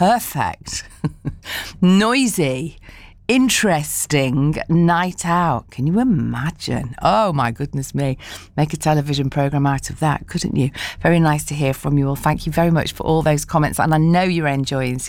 perfect, noisy, interesting night out. Can you imagine? Oh my goodness me. Make a television programme out of that, couldn't you? Very nice to hear from you all. Thank you very much for all those comments, and I know you're enjoying